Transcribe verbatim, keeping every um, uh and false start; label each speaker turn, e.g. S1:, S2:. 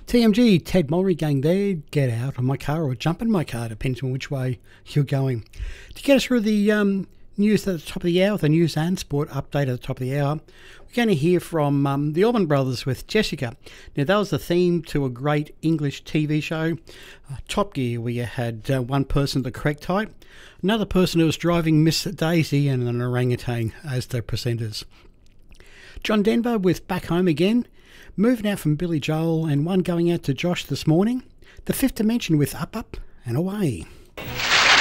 S1: T M G, Ted Mulry gang there. Get out of my car or jump in my car, depends on which way you're going. To get us through the um, news at the top of the hour, the news and sport update at the top of the hour, we're going to hear from um, the Allman Brothers with Jessica. Now, that was the theme to a great English T V show, uh, Top Gear, where you had uh, one person the correct height, another person who was driving Miss Daisy, and an orangutan as the presenters. John Denver with Back Home Again, moving out from Billy Joel, and one going out to Josh this morning. The Fifth Dimension with Up Up and Away.